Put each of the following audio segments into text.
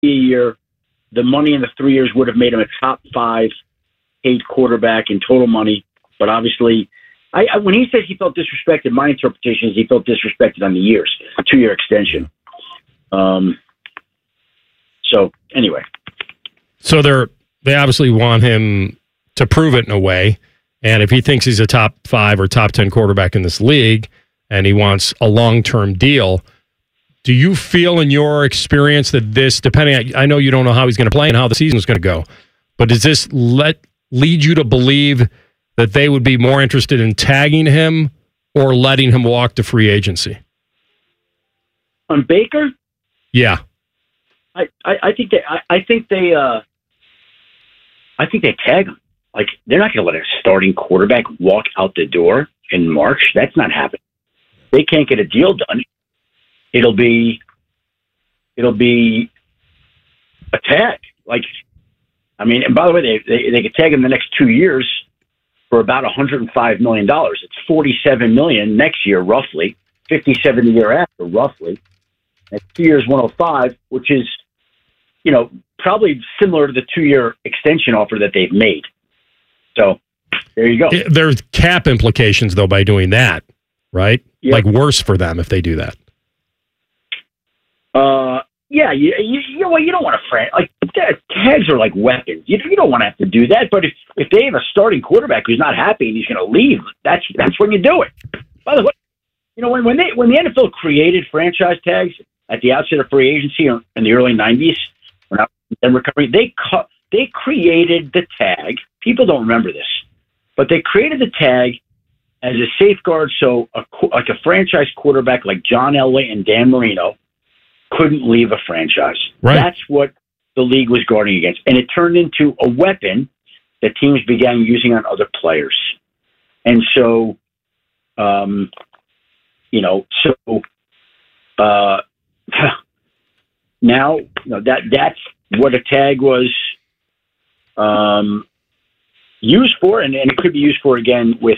a year. The money in the 3 years would have made him a top 5 paid quarterback in total money. But obviously, when he says he felt disrespected, my interpretation is he felt disrespected on the years, a 2-year extension. So anyway. So they obviously want him to prove it in a way. And if he thinks he's a top 5 or top 10 quarterback in this league and he wants a long-term deal, do you feel in your experience that this, I know you don't know how he's going to play and how the season is going to go, but does this lead you to believe that they would be more interested in tagging him or letting him walk to free agency? On Baker? Yeah. I think they tag him. Like, they're not going to let a starting quarterback walk out the door in March. That's not happening. They can't get a deal done. It'll be a tag. Like, I mean, and by the way, they could tag him the next 2 years for about $105 million. It's $47 million next year, roughly. $57 the year after, roughly. That's 2 years, $105, which is, probably similar to the 2-year extension offer that they've made. So there you go. There's cap implications, though, by doing that, right? Yep. Like worse for them if they do that. Yeah, you don't want to like tags are like weapons. You don't want to have to do that. But if they have a starting quarterback who's not happy and he's going to leave, that's when you do it. By the way, when the NFL created franchise tags at the outset of free agency in the early '90s, and recovery, they created the tag. People don't remember this, but they created the tag as a safeguard so a franchise quarterback like John Elway and Dan Marino couldn't leave a franchise. Right. That's what the league was guarding against. And it turned into a weapon that teams began using on other players. And so, now that's what a tag was used for, and it could be used for again with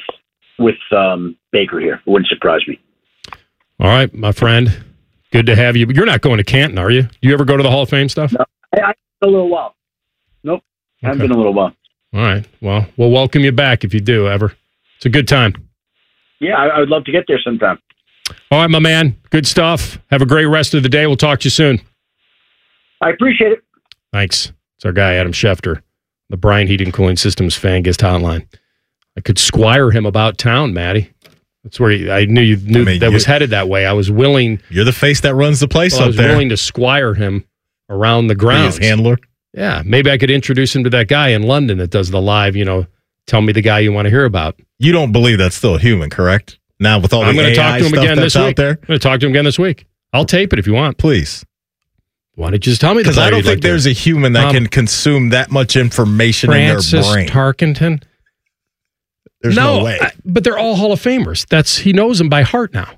Baker here. It wouldn't surprise me. All right, my friend. Good to have you. But you're not going to Canton, are you? You ever go to the Hall of Fame stuff? No, I a little while. Nope. Okay. Haven't been a little while. All right. Well, we'll welcome you back if you do ever. It's a good time. Yeah, I would love to get there sometime. All right, my man. Good stuff. Have a great rest of the day. We'll talk to you soon. I appreciate it. Thanks. It's our guy, Adam Schefter, the Bryant Heating Cooling Systems fan guest hotline. I could squire him about town, Matty. That's where I knew you knew that was headed that way. I was willing. You're the face that runs the place up there. I was willing to squire him around the grounds. His handler? Yeah. Maybe I could introduce him to that guy in London that does the live, tell me the guy you want to hear about. You don't believe that's still a human, correct? Now with all the AI stuff that's out there? I'm going to talk to him again this week. I'll tape it if you want. Please. Why don't you just tell me the Because I don't think there's a human that can consume that much information in their brain. Tarkenton? There's no way. But they're all Hall of Famers. He knows them by heart now.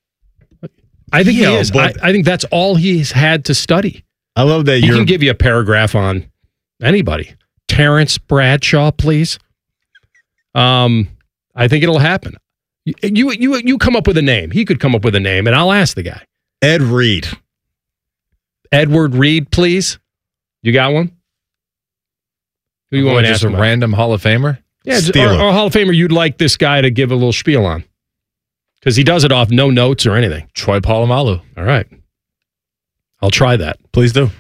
I think he is. I think that's all he's had to study. I love that he can give you a paragraph on anybody. Terrence Bradshaw, please. I think it'll happen. You come up with a name. He could come up with a name, and I'll ask the guy. Ed Reed. Edward Reed, please. You got one? Who you want to ask? Just a random Hall of Famer? Yeah, or Hall of Famer you'd like this guy to give a little spiel on. Because he does it off no notes or anything. Troy Polamalu. All right. I'll try that. Please do.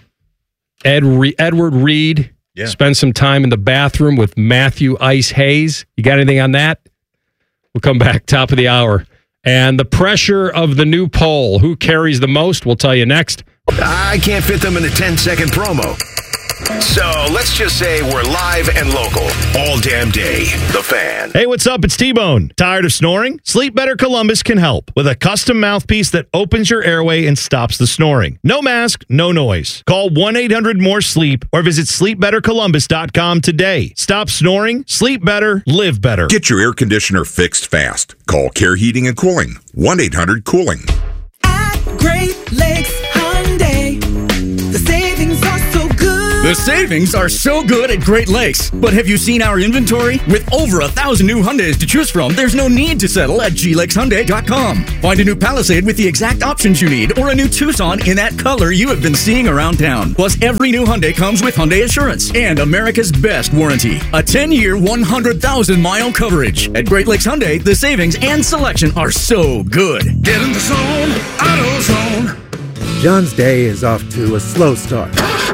Edward Reed. Yeah. Spend some time in the bathroom with Matthew Ice Hayes. You got anything on that? We'll come back top of the hour. And the pressure of the new poll. Who carries the most? We'll tell you next. I can't fit them in a 10-second promo. So let's just say we're live and local all damn day. The Fan. Hey, what's up? It's T-Bone. Tired of snoring? Sleep Better Columbus can help with a custom mouthpiece that opens your airway and stops the snoring. No mask, no noise. Call 1-800-MORE-SLEEP or visit sleepbettercolumbus.com today. Stop snoring, sleep better, live better. Get your air conditioner fixed fast. Call Care Heating and Cooling. 1-800-COOLING. At Great Lakes Hyundai, the savings are so good. The savings are so good at Great Lakes. But have you seen our inventory? With over 1,000 new Hyundais to choose from, there's no need to settle at glakeshyundai.com. Find a new Palisade with the exact options you need, or a new Tucson in that color you have been seeing around town. Plus, every new Hyundai comes with Hyundai Assurance and America's best warranty. A 10-year, 100,000-mile coverage. At Great Lakes Hyundai, the savings and selection are so good. Get in the zone, AutoZone. John's day is off to a slow start.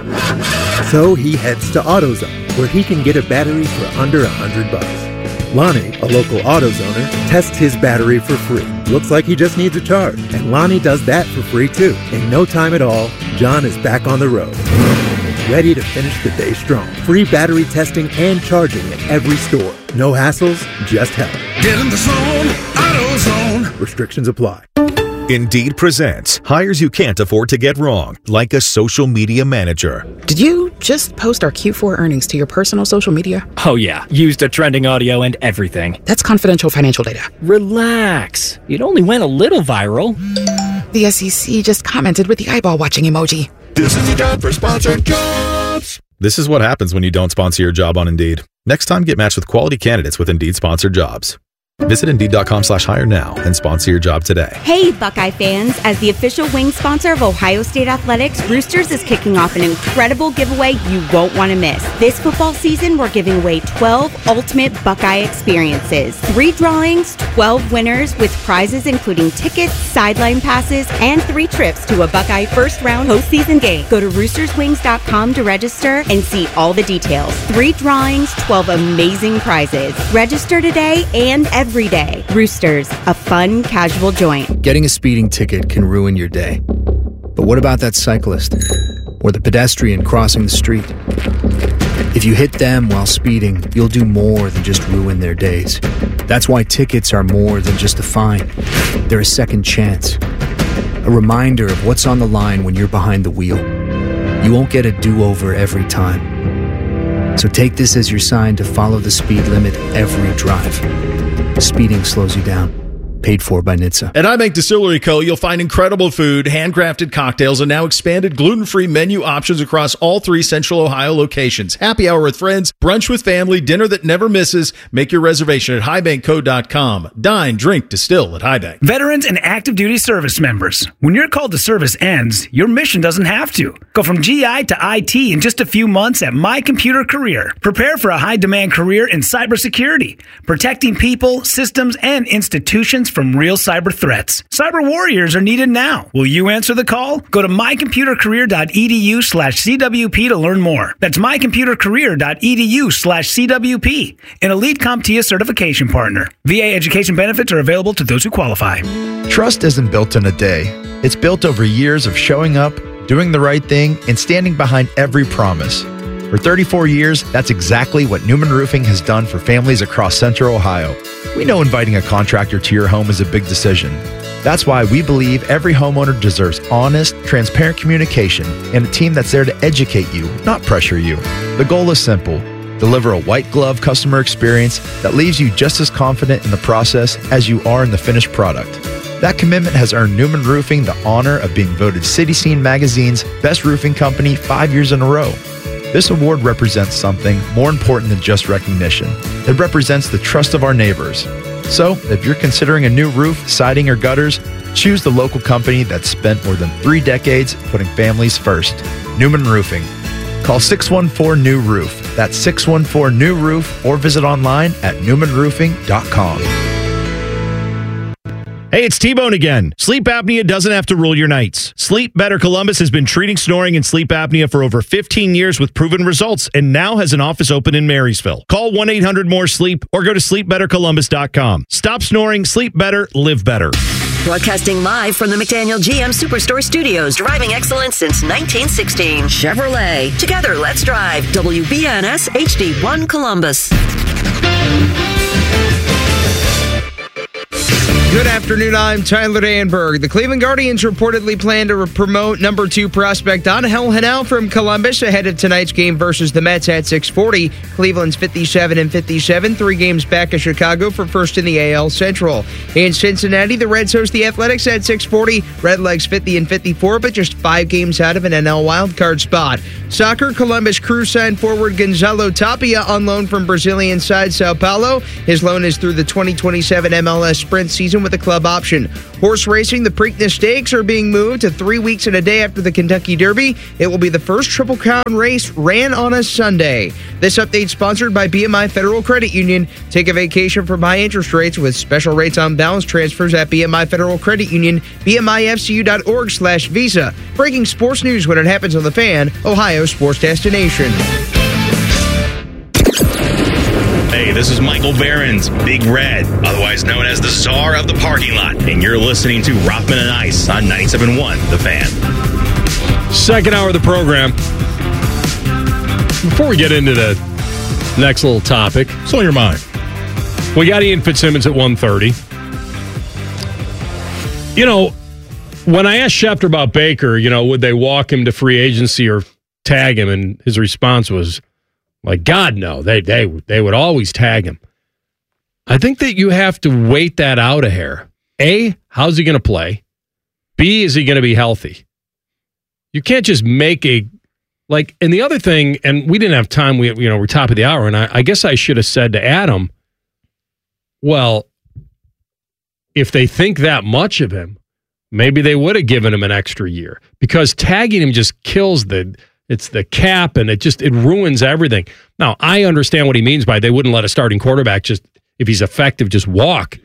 So he heads to AutoZone, where he can get a battery for under $100. Lonnie, a local AutoZoner, tests his battery for free. Looks like he just needs a charge. And Lonnie does that for free too. In no time at all, John is back on the road, ready to finish the day strong. Free battery testing and charging at every store. No hassles, just help. Get in the zone, AutoZone. Restrictions apply. Indeed presents hires you can't afford to get wrong, like a social media manager. Did you just post our Q4 earnings to your personal social media? Oh yeah, used a trending audio and everything. That's confidential financial data. Relax. It only went a little viral. The SEC just commented with the eyeball watching emoji. This is your time for sponsored jobs. This is what happens when you don't sponsor your job on Indeed. Next time, get matched with quality candidates with Indeed sponsored jobs. Visit Indeed.com/hire now and sponsor your job today. Hey, Buckeye fans. As the official wing sponsor of Ohio State Athletics, Roosters is kicking off an incredible giveaway you won't want to miss. This football season, we're giving away 12 ultimate Buckeye experiences. 3 drawings, 12 winners with prizes including tickets, sideline passes, and 3 trips to a Buckeye first-round postseason game. Go to roosterswings.com to register and see all the details. 3 drawings, 12 amazing prizes. Register today and every day. Roosters, a fun, casual joint. Getting a speeding ticket can ruin your day. But what about that cyclist? Or the pedestrian crossing the street? If you hit them while speeding, you'll do more than just ruin their days. That's why tickets are more than just a fine. They're a second chance. A reminder of what's on the line when you're behind the wheel. You won't get a do-over every time. So take this as your sign to follow the speed limit every drive. Speeding slows you down. Paid for by NHTSA. At iBank Distillery Co., you'll find incredible food, handcrafted cocktails, and now expanded gluten-free menu options across all 3 Central Ohio locations. Happy hour with friends, brunch with family, dinner that never misses. Make your reservation at highbankco.com. Dine, drink, distill at Highbank. Veterans and active duty service members. When your call to service ends, your mission doesn't have to. Go from GI to IT in just a few months at My Computer Career. Prepare for a high-demand career in cybersecurity, protecting people, systems, and institutions from real cyber threats. Cyber warriors are needed now. Will you answer the call? Go to mycomputercareer.edu/CWP to learn more. That's mycomputercareer.edu/CWP, an elite CompTIA certification partner. VA education benefits are available to those who qualify. Trust isn't built in a day. It's built over years of showing up, doing the right thing, and standing behind every promise. For 34 years, that's exactly what Newman Roofing has done for families across Central Ohio. We know inviting a contractor to your home is a big decision. That's why we believe every homeowner deserves honest, transparent communication and a team that's there to educate you, not pressure you. The goal is simple: deliver a white glove customer experience that leaves you just as confident in the process as you are in the finished product. That commitment has earned Newman Roofing the honor of being voted City Scene Magazine's Best Roofing Company 5 years in a row. This award represents something more important than just recognition. It represents the trust of our neighbors. So, if you're considering a new roof, siding, or gutters, choose the local company that's spent more than 3 decades putting families first. Newman Roofing. Call 614-NEW-ROOF. That's 614-NEW-ROOF, or visit online at newmanroofing.com. Hey, it's T-Bone again. Sleep apnea doesn't have to rule your nights. Sleep Better Columbus has been treating snoring and sleep apnea for over 15 years with proven results and now has an office open in Marysville. Call 1-800-MORE-SLEEP or go to sleepbettercolumbus.com. Stop snoring, sleep better, live better. Broadcasting live from the McDaniel GM Superstore Studios, driving excellence since 1916. Chevrolet. Together, let's drive. WBNS HD1 Columbus. Good afternoon, I'm Tyler Danberg. The Cleveland Guardians reportedly plan to promote number 2 prospect Angel Hanel from Columbus ahead of tonight's game versus the Mets at 6:40. Cleveland's 57-57, 3 games back of Chicago for first in the AL Central. In Cincinnati, the Reds host the Athletics at 6:40. Redlegs 50-54, but just 5 games out of an NL wildcard spot. Soccer, Columbus Crew signed forward Gonzalo Tapia on loan from Brazilian side Sao Paulo. His loan is through the 2027 MLS Sprint season with a club option. Horse racing, the Preakness Stakes are being moved to 3 weeks and a day after the Kentucky Derby. It will be the first Triple Crown race ran on a Sunday. This update sponsored by BMI Federal Credit Union. Take a vacation from high interest rates with special rates on balance transfers at BMI Federal Credit Union, bmifcu.org/visa. Breaking sports news when it happens on The Fan, Ohio sports destination. Hey, this is Michael Behrens, Big Red, otherwise known as the Czar of the Parking Lot, and you're listening to Rothman and Ice on 97.1 The Fan. Second hour of the program. Before we get into the next little topic, what's on your mind? We got Ian Fitzsimmons at 1:30. You know, when I asked Schefter about Baker, would they walk him to free agency or tag him, and his response was, like, God, no, they would always tag him. I think that you have to wait that out a hair. A, how's he going to play? B, is he going to be healthy? You can't just make and the other thing, and we didn't have time, we're top of the hour, and I guess I should have said to Adam, well, if they think that much of him, maybe they would have given him an extra year, because tagging him just kills it's the cap, and it ruins everything. Now, I understand what he means by they wouldn't let a starting quarterback just, if he's effective, just walk.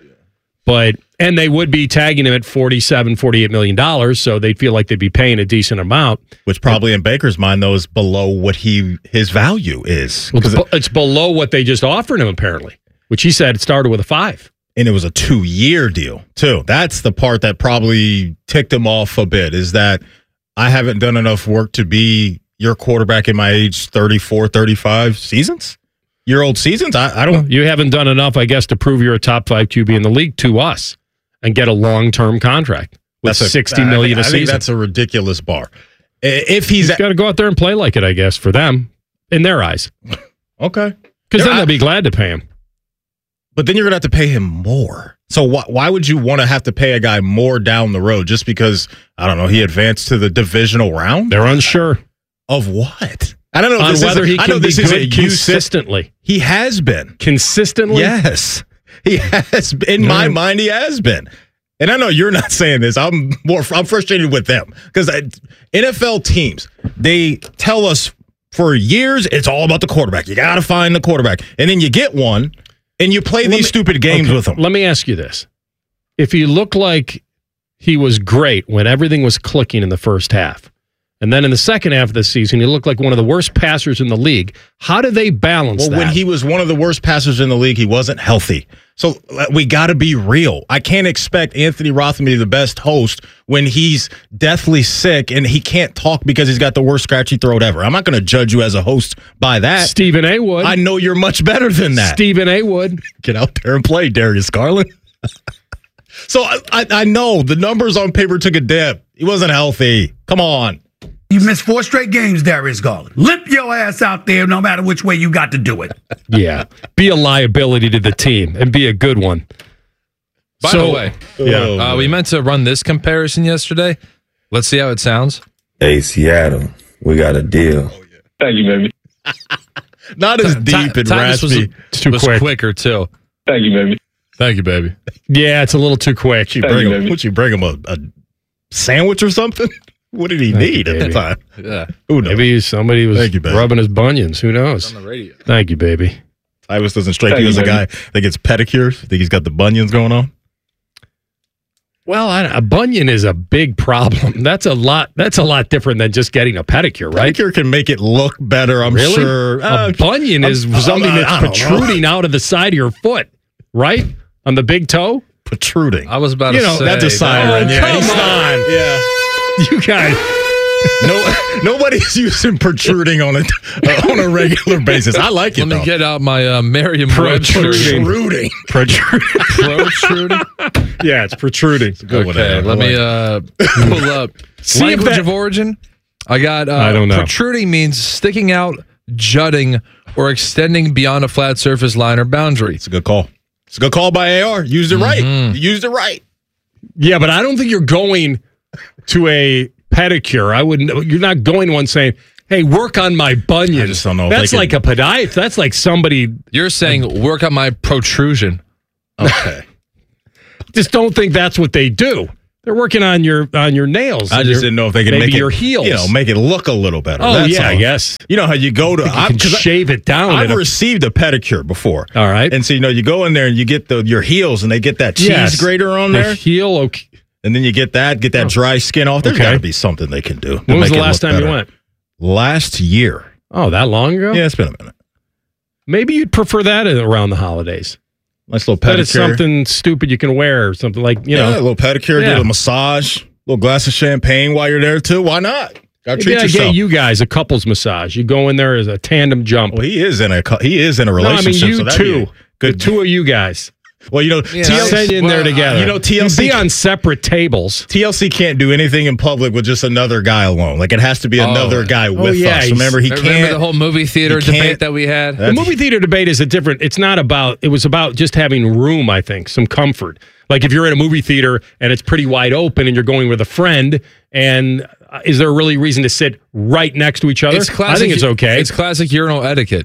And they would be tagging him at $47, $48 million, so they'd feel like they'd be paying a decent amount. Which probably in Baker's mind, though, is below what his value is. Well, it's below what they just offered him, apparently, which he said it started with a 5. And it was a 2-year deal, too. That's the part that probably ticked him off a bit, is that I haven't done enough work to be your quarterback in my age 34, 35 seasons? Year-old seasons? I don't... You haven't done enough, I guess, to prove you're a top 5 QB in the league to us and get a long-term contract with $60 million a season. I think that's a ridiculous bar. If he's got to go out there and play like it, I guess, for them, in their eyes. Okay. Because then they'll be glad to pay him. But then you're going to have to pay him more. So why would you want to have to pay a guy more down the road just because, I don't know, he advanced to the divisional round? They're unsure. Of what? I don't know if whether he can be good consistently. He has been. Consistently? Yes. He has. In my mind, he has been. And I know you're not saying this. I'm frustrated with them. Because NFL teams, they tell us for years it's all about the quarterback. You got to find the quarterback. And then you get one, and you play these stupid games with them. Let me ask you this. If he looked like he was great when everything was clicking in the first half, and then in the second half of the season, he looked like one of the worst passers in the league. How do they balance that? Well, when he was one of the worst passers in the league, he wasn't healthy. So we got to be real. I can't expect Anthony Rothman to be the best host when he's deathly sick and he can't talk because he's got the worst scratchy throat ever. I'm not going to judge you as a host by that. Stephen A. would. I know you're much better than that. Stephen A. would. Get out there and play, Darius Garland. So I know the numbers on paper took a dip. He wasn't healthy. Come on. You missed 4 straight games, Darius Garland. Limp your ass out there no matter which way you got to do it. Yeah. Be a liability to the team and be a good one. By the way, we meant to run this comparison yesterday. Let's see how it sounds. Hey, Seattle, we got a deal. Thank you, baby. Not as deep and raspy. It's too quick. Quicker, too. Thank you, baby. Thank you, baby. Yeah, it's a little too quick. Would you bring him a sandwich or something? What did he need at the time? Yeah. Who knows? Maybe somebody was rubbing his bunions. Who knows? On the radio. Thank you, baby. Tyvus doesn't strike you as a guy that gets pedicures. Think he's got the bunions going on? Well, a bunion is a big problem. That's a lot different than just getting a pedicure, right? Pedicure can make it look better, I'm sure. A bunion is something that's protruding out of the side of your foot, right? On the big toe? Protruding. I was about to say. That's a siren. Come on. Yeah. You guys. Nobody's using protruding on a regular basis. I like it. Let me get out my Merriam-Webster. Protruding. Yeah, it's protruding. It's a good one. Okay, let me pull up language of origin. I got. I don't know. Protruding means sticking out, jutting, or extending beyond a flat surface line or boundary. It's a good call. It's a good call by AR. Used it right. You used it right. Yeah, but I don't think you're going to a pedicure. I wouldn't. You're not going to one saying, "Hey, work on my bunions." I just don't know. That's like a podiatrist. That's like somebody. You're saying work on my protrusion. Okay. Just don't think that's what they do. They're working on your nails. I just didn't know if they could maybe make your heels. make it look a little better. Oh, That's yeah, all. I guess. You know how you go to you can shave it down. I've received a pedicure before. All right. And so, you go in there and you get your heels and they get that cheese grater on there. The heel, okay. And then you get that dry skin off. There's got to be something they can do. When was the last time you went? Last year. Oh, that long ago? Yeah, it's been a minute. Maybe you'd prefer that around the holidays. Nice little pedicure. That is something stupid you can wear or something like, a little pedicure, get a massage, a little glass of champagne while you're there too. Why not? Got to treat yourself. I get you guys a couples massage. You go in there as a tandem jump. Well, he is in a relationship. You two. The two of you guys. Well, TLC in there together. TLC be on separate tables. TLC can't do anything in public with just another guy alone. Like, it has to be another guy with us. Remember, Remember the whole movie theater debate that we had? The movie theater debate is it's not about, it was about just having room, I think, some comfort. Like, if you're in a movie theater and it's pretty wide open and you're going with a friend, and is there really reason to sit right next to each other? I think it's okay. It's classic urinal etiquette.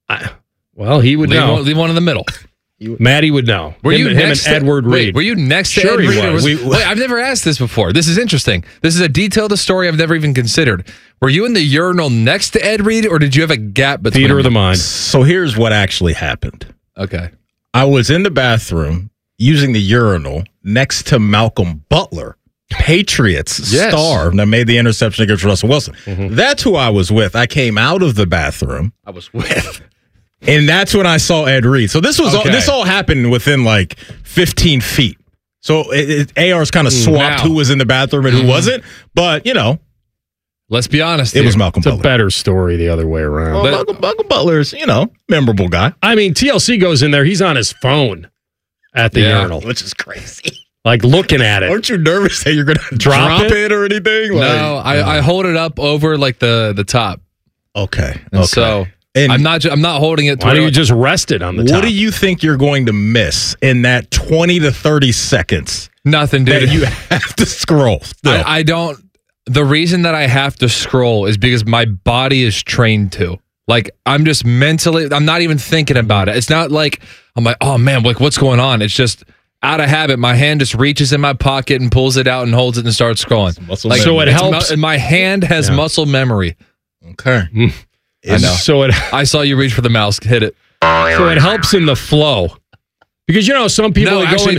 Well, he would know. Leave one in the middle. Maddie would know. Were you next and Edward Reed? Were you next to Ed Reed? Was. I've never asked this before. This is interesting. This is a detailed story I've never even considered. Were you in the urinal next to Ed Reed, or did you have a gap between Theater of the mind. So here's what actually happened. Okay. I was in the bathroom using the urinal next to Malcolm Butler, Patriots star that made the interception against Russell Wilson. Mm-hmm. That's who I was with. I came out of the bathroom. I was with. And that's when I saw Ed Reed. So this was this all happened within like 15 feet. So AR's kind of swapped who was in the bathroom and who wasn't. But, let's be honest. It was Malcolm Butler. It's a better story the other way around. Well, Malcolm Butler's, memorable guy. I mean, TLC goes in there. He's on his phone at the urinal. Which is crazy. Like, looking at it. Aren't you nervous that you're going to drop it or anything? No, I hold it up over like the top. Okay. And so... And I'm not holding it. Why don't you just rest it on the top? What do you think you're going to miss in that 20 to 30 seconds? Nothing, dude. That you have to scroll. I don't. The reason that I have to scroll is because my body is trained to. Like, I'm just mentally. I'm not even thinking about it. It's not like I'm like, oh man, like what's going on? It's just out of habit. My hand just reaches in my pocket and pulls it out and holds it and starts scrolling. Like, so it helps. My hand has muscle memory. Okay. I know. I saw you reach for the mouse. Hit it. So it helps in the flow, because some people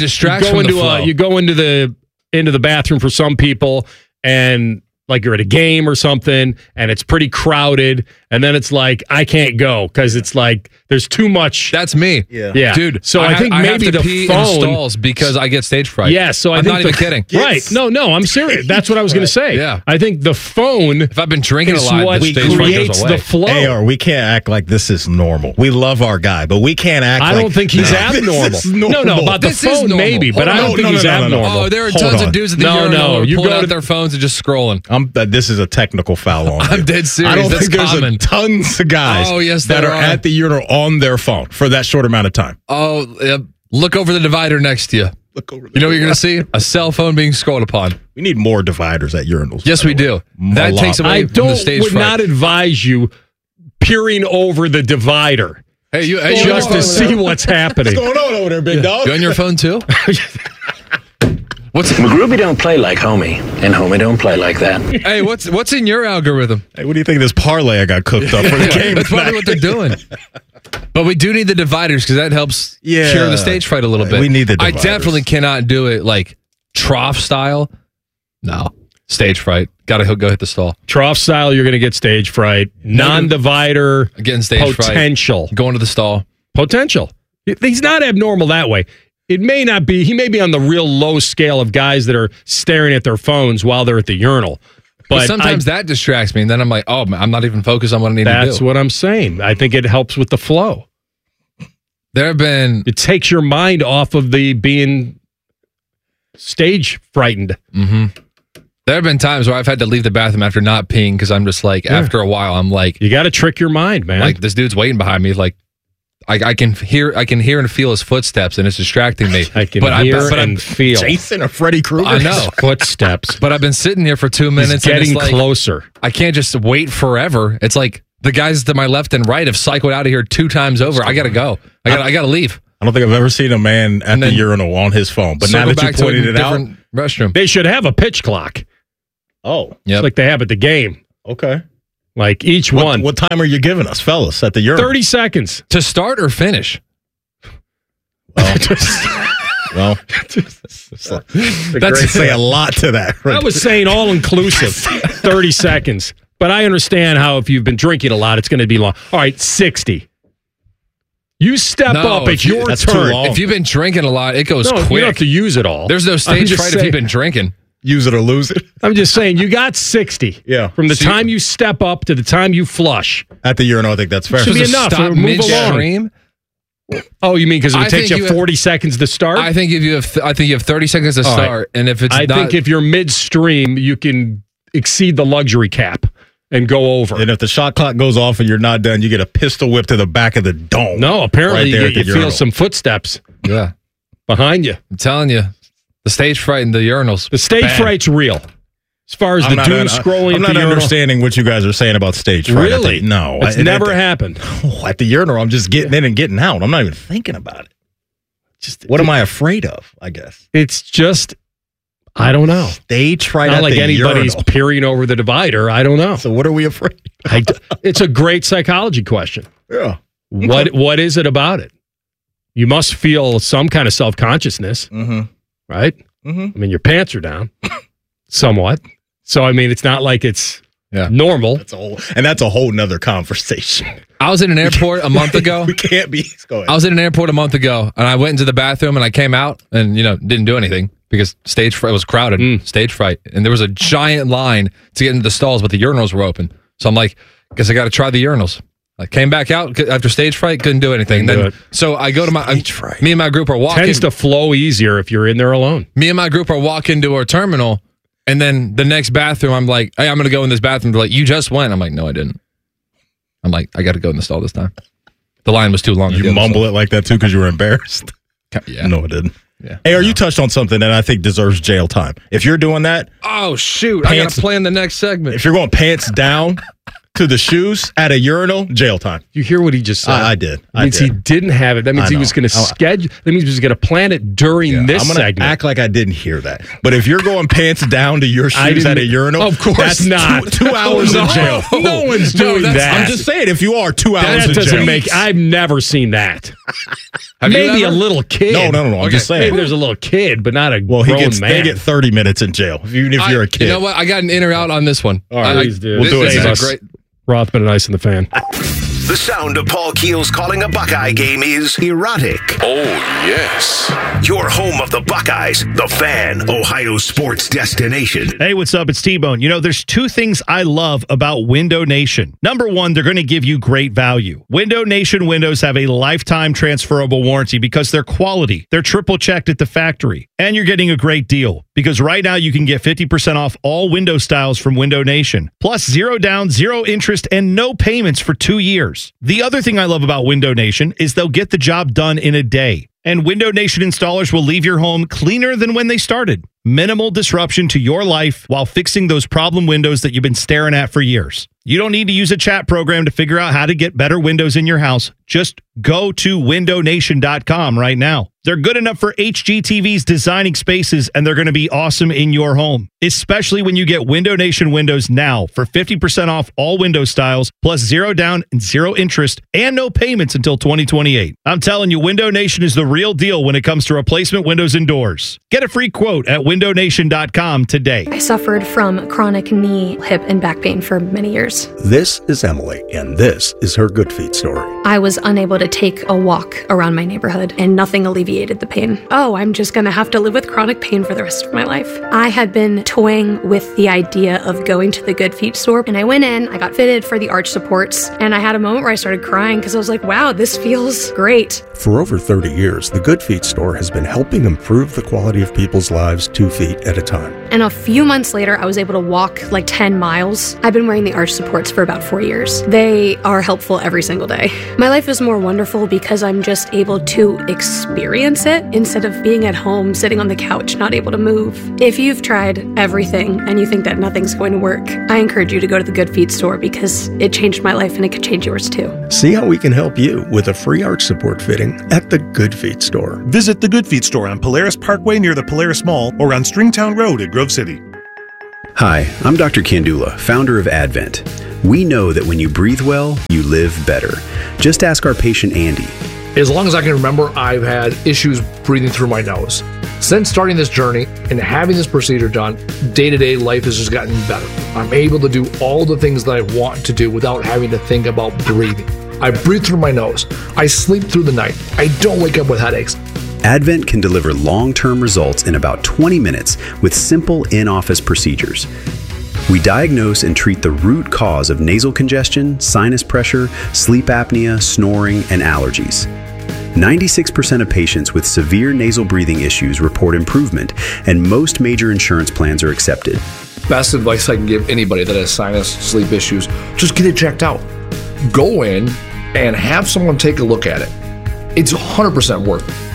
you go into the bathroom for some people, and like you're at a game or something, and it's pretty crowded, and then it's like I can't go because it's like there's too much. That's me. Yeah, dude. So I think maybe the phone stalls because I get stage fright. Yeah, so I'm not even kidding. Right? No, I'm serious. That's what I was going to say. Yeah, I think the phone. If I've been drinking a lot, what creates the flow. AR, we can't act like this is normal. We love our guy, but we can't act. I don't think he's abnormal. No, about the phone maybe, but I don't think he's abnormal. Oh, there are tons of dudes at the urinal you pulling go out their phones and just scrolling. This is a technical foul on. I'm dead serious. I don't think common. There's tons of guys that are at the urinal on their phone for that short amount of time. Oh, look over the divider next to you. Look over. You know what you're going to see? A cell phone being scrolled upon. We need more dividers at urinals. Yes, we do. That takes away from the stage fright. I would not advise you peering over the divider. Hey, just to see what's happening. What's going on over there, big dog? You on your phone too? McGruby don't play like Homie, and Homie don't play like that. Hey, what's in your algorithm? Hey, what do you think of this parlay I got cooked up for the game? That's probably what they're doing. But we do need the dividers because that helps cure the stage fright a little bit. We need the dividers. I definitely cannot do it like trough style. No. Stage fright. Got to go hit the stall. Trough style, you're going to get stage fright. Non-divider, again, stage potential. Fright. Going to the stall. Potential. He's not abnormal that way. It may not be. He may be on the real low scale of guys that are staring at their phones while they're at the urinal. But sometimes that distracts me, and then I'm like, oh, I'm not even focused on what I need to do. That's what I'm saying. I think it helps with the flow. It takes your mind off of the being stage frightened. Mm-hmm. There have been times where I've had to leave the bathroom after not peeing because I'm just like, after a while, I'm like, you got to trick your mind, man. Like this dude's waiting behind me, like. I can hear and feel his footsteps, and it's distracting me. I can hear and feel Jason or Freddy Krueger. I know footsteps, but I've been sitting here for 2 minutes. He's getting and it's like, closer. I can't just wait forever. It's like the guys to my left and right have cycled out of here 2 times over. I gotta go. I gotta leave. I don't think I've ever seen a man at the urinal on his phone. But now that you pointed it out, restroom. They should have a pitch clock. Oh, yeah, like they have at the game. Okay. Like each one. What time are you giving us, fellas, at the urinal? 30 seconds to start or finish. Well, that's say a lot to that. I was saying all inclusive, 30 seconds. But I understand how if you've been drinking a lot, it's going to be long. All right, 60. You step up, it's your turn. If you've been drinking a lot, it goes quick. You don't have to use it all. There's no stage fright if you've been drinking. Use it or lose it. I'm just saying, you got 60. Yeah. From the time you step up to the time you flush. At the urinal, I think that's fair. Should be enough. Stop Move along. Oh, you mean because it takes you 40 seconds to start? I think if you have, 30 seconds to start, and if it's, I think if you're midstream, you can exceed the luxury cap and go over. And if the shot clock goes off and you're not done, you get a pistol whip to the back of the dome. No, apparently right you feel some footsteps. Yeah, behind you. I'm telling you, the stage fright and the urinals. The stage fright's real. As far as the doom scrolling, I'm not understanding what you guys are saying about stage fright. Really? No, it's never happened. At the urinal, I'm just getting in and getting out. I'm not even thinking about it. Just what am I afraid of? I guess it's just I don't know. Stage fright. Not at like the anybody's urinal. peering over the divider. I don't know. So what are we afraid? It's a great psychology question. Yeah. What is it about it? You must feel some kind of self-consciousness, right? I mean, your pants are down somewhat. So, I mean, it's not like it's normal. That's a whole nother conversation. I was in an airport a month ago. We can't be. Go ahead. I was in an airport a month ago, and I went into the bathroom, and I came out and, didn't do anything because stage fright was crowded, stage fright. And there was a giant line to get into the stalls, but the urinals were open. So I'm like, guess I got to try the urinals. I came back out after stage fright, couldn't do anything. So I go to me and my group are walking. Tends to flow easier if you're in there alone. Me and my group are walking to our terminal, and then the next bathroom, I'm like, hey, I'm going to go in this bathroom. They're like, you just went. I'm like, no, I didn't. I'm like, I got to go in the stall this time. The line was too long. You mumble it like that too because you were embarrassed? Yeah. No, I didn't. Yeah. Hey, you touched on something that I think deserves jail time. If you're doing that. Oh, shoot. I got to plan the next segment. If you're going pants down to the shoes at a urinal, jail time. You hear what he just said? I did. That means he didn't have it. That means he was going to schedule. That means he was going to plan it during this I'm segment. gonna act like I didn't hear that. But if you're going pants down to your shoes at a urinal, of course that's not. 2 hours in jail. No one's doing that. I'm just saying, if you are 2 hours that in doesn't jail. make. I've never seen that. Maybe a little kid. No. I'm just saying. Maybe there's a little kid, but not a grown man. They get 30 minutes in jail, even if you're a kid. You know what? I got an in or out on this one. All right, please do. We'll do it. This is a great. Rothman and Ice and the Fan. The sound of Paul Keels calling a Buckeye game is erotic. Oh, yes. Your home of the Buckeyes, the Fan, Ohio sports destination. Hey, what's up? It's T-Bone. There's 2 things I love about Window Nation. Number 1, they're going to give you great value. Window Nation windows have a lifetime transferable warranty because they're quality. They're triple checked at the factory. And you're getting a great deal because right now you can get 50% off all window styles from Window Nation. Plus 0 down, 0 interest, and no payments for 2 years. The other thing I love about Window Nation is they'll get the job done in a day. And Window Nation installers will leave your home cleaner than when they started. Minimal disruption to your life while fixing those problem windows that you've been staring at for years. You don't need to use a chat program to figure out how to get better windows in your house. Just go to windownation.com right now. They're good enough for HGTV's designing spaces, and they're going to be awesome in your home, especially when you get Window Nation windows now for 50% off all window styles, plus 0 down and 0 interest, and no payments until 2028. I'm telling you, Window Nation is the real deal when it comes to replacement windows and doors. Get a free quote at WindowNation.com today. I suffered from chronic knee, hip, and back pain for many years. This is Emily, and this is her Good Feet story. I was unable to take a walk around my neighborhood, and nothing alleviated the pain. Oh, I'm just going to have to live with chronic pain for the rest of my life. I had been toying with the idea of going to the Good Feet store, and I went in, I got fitted for the arch supports, and I had a moment where I started crying because I was like, wow, this feels great. For over 30 years, the Good Feet store has been helping improve the quality of people's lives 2 feet at a time. And a few months later, I was able to walk like 10 miles. I've been wearing the arch supports for about 4 years. They are helpful every single day. My life is more wonderful because I'm just able to experience it instead of being at home, sitting on the couch, not able to move. If you've tried everything and you think that nothing's going to work, I encourage you to go to the Good Feet store because it changed my life and it could change yours too. See how we can help you with a free arch support fitting at the Good Feet store. Visit the Good Feet store on Polaris Parkway near the Polaris Mall or on Stringtown Road at Grove City. Hi, I'm Dr. Kandula, founder of Advent. We know that when you breathe well, you live better. Just ask our patient Andy. As long as I can remember, I've had issues breathing through my nose. Since starting this journey and having this procedure done, day-to-day life has just gotten better. I'm able to do all the things that I want to do without having to think about breathing. I breathe through my nose. I sleep through the night. I don't wake up with headaches. Advent can deliver long-term results in about 20 minutes with simple in-office procedures. We diagnose and treat the root cause of nasal congestion, sinus pressure, sleep apnea, snoring, and allergies. 96% of patients with severe nasal breathing issues report improvement, and most major insurance plans are accepted. Best advice I can give anybody that has sinus, sleep issues, just get it checked out. Go in and have someone take a look at it. It's 100% worth it.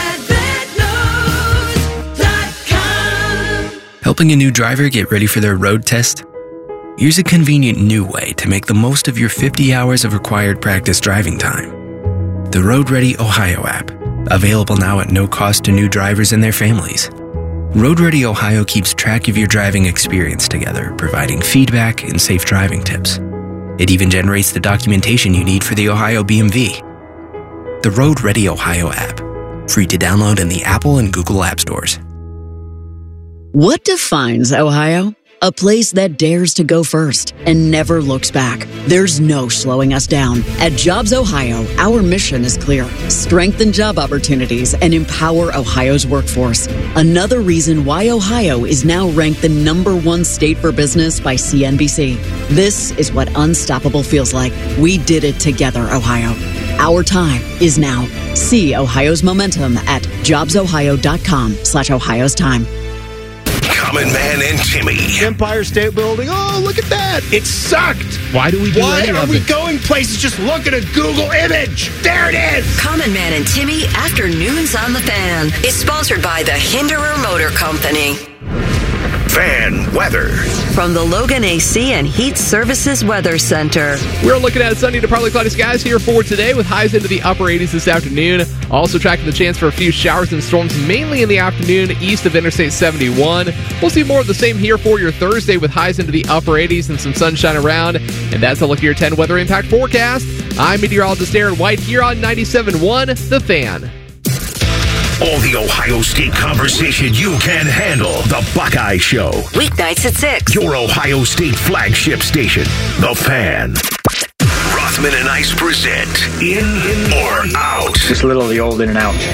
Helping a new driver get ready for their road test? Here's a convenient new way to make the most of your 50 hours of required practice driving time. The Road Ready Ohio app, available now at no cost to new drivers and their families. Road Ready Ohio keeps track of your driving experience together, providing feedback and safe driving tips. It even generates the documentation you need for the Ohio BMV. The Road Ready Ohio app, free to download in the Apple and Google App Stores. What defines Ohio? A place that dares to go first and never looks back. There's no slowing us down. At Jobs Ohio, our mission is clear. Strengthen job opportunities and empower Ohio's workforce. Another reason why Ohio is now ranked the #1 state for business by CNBC. This is what unstoppable feels like. We did it together, Ohio. Our time is now. See Ohio's momentum at jobsohio.com/Ohio's time. Common Man and Timmy. Empire State Building. Oh, look at that. It sucked. Why do we do any of it? Why are we going places? Just look at a Google image. There it is. Common Man and Timmy Afternoons on the Fan is sponsored by the Hinderer Motor Company. Fan weather. From the Logan AC and Heat Services Weather Center. We're looking at sunny to partly cloudy skies here for today with highs into the upper 80s this afternoon. Also tracking the chance for a few showers and storms mainly in the afternoon east of Interstate 71. We'll see more of the same here for your Thursday with highs into the upper 80s and some sunshine around. And that's a look at your 10 weather impact forecast. I'm meteorologist Aaron White here on 97.1 The Fan. All the Ohio State conversation you can handle. The Buckeye Show. Weeknights at 6. Your Ohio State flagship station. The Fan. Rothman and Ice present In or Out. Just a little of the old in and out.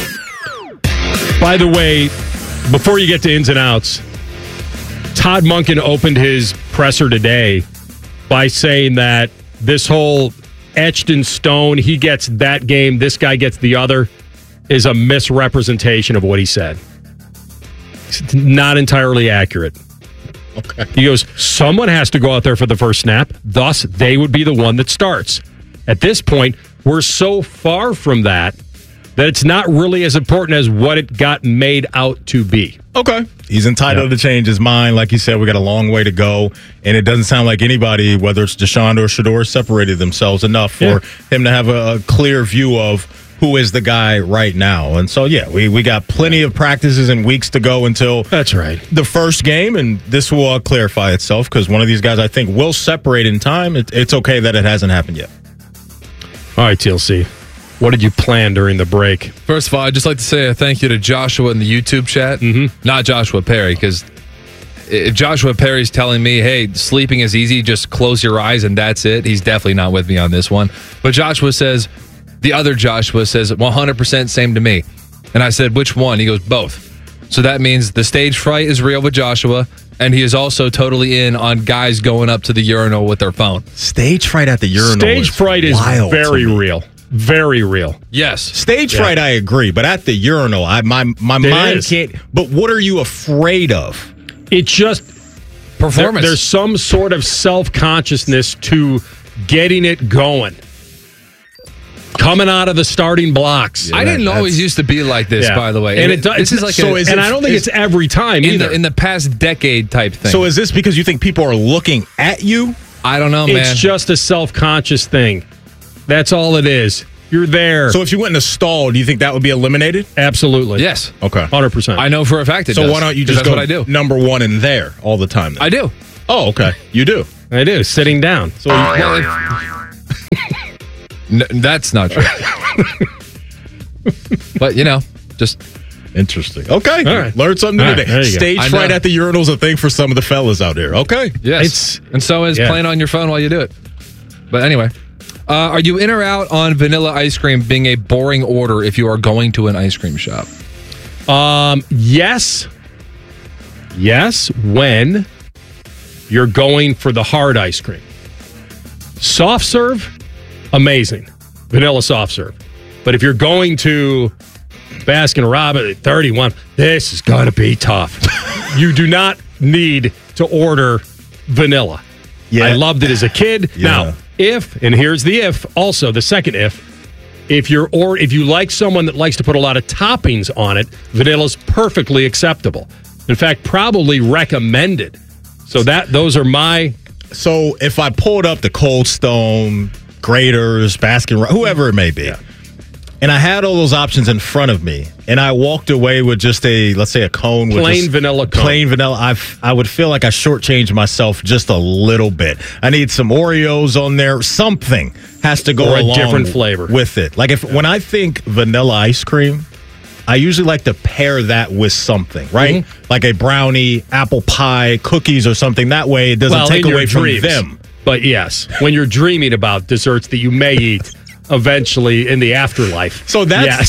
By the way, before you get to ins and outs, Todd Monken opened his presser today by saying that this whole etched in stone, he gets that game, this guy gets the other, is a misrepresentation of what he said. It's not entirely accurate. Okay. He goes, someone has to go out there for the first snap, thus they would be the one that starts. At this point, we're so far from that it's not really as important as what it got made out to be. Okay. He's entitled to change his mind. Like you said, we got a long way to go. And it doesn't sound like anybody, whether it's Deshaun or Shedeur, separated themselves enough for him to have a clear view of who is the guy right now. And so, we got plenty of practices and weeks to go until that's right the first game, and this will clarify itself because one of these guys I think will separate in time. It's okay that it hasn't happened yet. All right, TLC. What did you plan during the break? First of all, I'd just like to say a thank you to Joshua in the YouTube chat. Not Joshua Perry, because if Joshua Perry's telling me, hey, sleeping is easy, just close your eyes and that's it, he's definitely not with me on this one. But Joshua says, the other Joshua says, 100% same to me. And I said, which one? He goes, both. So that means the stage fright is real with Joshua, and he is also totally in on guys going up to the urinal with their phone. Stage fright at the urinal. Stage fright is very real. Very real. Yes. Stage fright, I agree. But at the urinal, my mind can't. But what are you afraid of? It's just performance. There's some sort of self-consciousness to getting it going. Coming out of the starting blocks. I didn't always used to be like this, by the way. And this is like and I don't think it's every time either. In the past decade type thing. So is this because you think people are looking at you? I don't know, man. It's just a self-conscious thing. That's all it is. You're there. So if you went in a stall, do you think that would be eliminated? Absolutely. Yes. Okay. 100%. I know for a fact it does. So why don't you just go what I do. number one in there all the time then? I do. Oh, okay. You do. I do. Sitting down. So that's not true. But, just... Interesting. Okay. All right. Learned something All today. right, Stage fright at the urinal is a thing for some of the fellas out there. Okay. Yes. And so is playing on your phone while you do it. But anyway, are you in or out on vanilla ice cream being a boring order if you are going to an ice cream shop? Yes. Yes, when you're going for the hard ice cream. Soft serve, amazing. Vanilla soft serve. But if you're going to Baskin Robbins at 31, this is going to be tough. You do not need to order vanilla. Yeah. I loved it as a kid. Yeah. Now, and here's the also the second if you like someone that likes to put a lot of toppings on it, vanilla's perfectly acceptable. In fact, probably recommended. So those are my... So if I pulled up the Cold Stone, Grater's, Baskin, whoever it may be, and I had all those options in front of me, and I walked away with just let's say a cone. Plain vanilla cone. Plain vanilla. I would feel like I shortchanged myself just a little bit. I need some Oreos on there. Something has to go or a along different flavor with it. Like when I think vanilla ice cream, I usually like to pair that with something, right? Mm-hmm. Like a brownie, apple pie, cookies or something. That way it doesn't take away from them. But yes, when you're dreaming about desserts that you may eat eventually in the afterlife. So that's